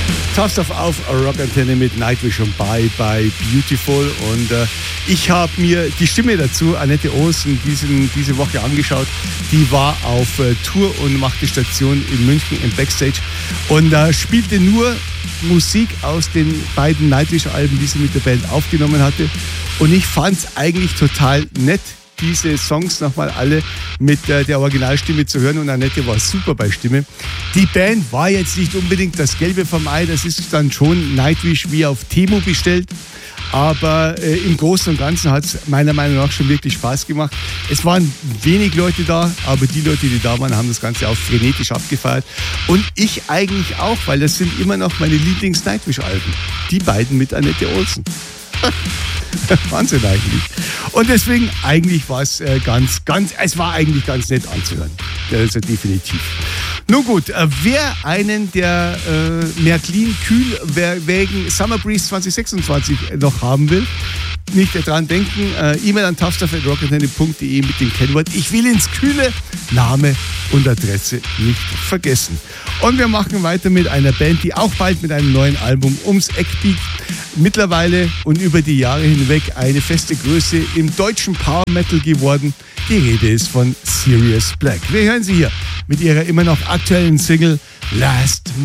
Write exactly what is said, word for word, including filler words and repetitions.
Tough Stuff auf Rock Antenne mit Nightwish und Bye Bye Beautiful. Und äh, ich habe mir die Stimme dazu, Annette Olsen, diesen, diese Woche angeschaut. Die war auf äh, Tour und machte Station in München im Backstage und äh, spielte nur Musik aus den beiden Nightwish-Alben, die sie mit der Band aufgenommen hatte. Und ich fand es eigentlich total nett, diese Songs nochmal alle mit äh, der Originalstimme zu hören, und Annette war super bei Stimme. Die Band war jetzt nicht unbedingt das Gelbe vom Ei, das ist dann schon Nightwish wie auf Temu bestellt, aber äh, im Großen und Ganzen hat es meiner Meinung nach schon wirklich Spaß gemacht. Es waren wenig Leute da, aber die Leute, die da waren, haben das Ganze auch frenetisch abgefeiert, und ich eigentlich auch, weil das sind immer noch meine Lieblings-Nightwish-Alben, die beiden mit Annette Olsen. Wahnsinn eigentlich. Und deswegen, eigentlich war es äh, ganz, ganz, es war eigentlich ganz nett anzuhören. Also definitiv. Nun gut, äh, wer einen der äh, Märklin Kühl wegen Summer Breeze zwanzig sechsundzwanzig noch haben will, nicht daran denken, äh, E-Mail an toughstuff at rockantenne punkt de mit dem Kennwort Ich will ins Kühle, Name und Adresse nicht vergessen. Und wir machen weiter mit einer Band, die auch bald mit einem neuen Album ums Eck biegt. Mittlerweile und über die Jahre hinweg eine feste Größe im deutschen Power Metal geworden. Die Rede ist von Sirius Black. Wir hören sie hier mit ihrer immer noch aktuellen Single Last